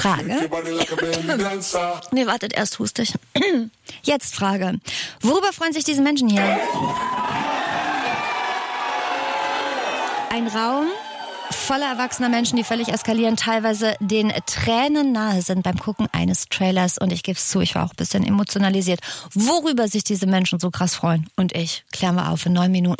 Frage. Nee, wartet, erst huste ich. Jetzt Frage. Worüber freuen sich diese Menschen hier? Ein Raum voller erwachsener Menschen, die völlig eskalieren, teilweise den Tränen nahe sind beim Gucken eines Trailers. Und ich gebe es zu, ich war auch ein bisschen emotionalisiert. Worüber sich diese Menschen so krass freuen. Und ich klären wir auf in 9 Minuten.